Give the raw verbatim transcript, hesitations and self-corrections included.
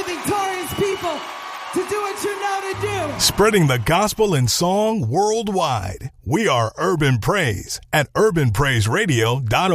victorious people to do what you know to do. Spreading the gospel in song worldwide. We are Urban Praise at urban praise radio dot org.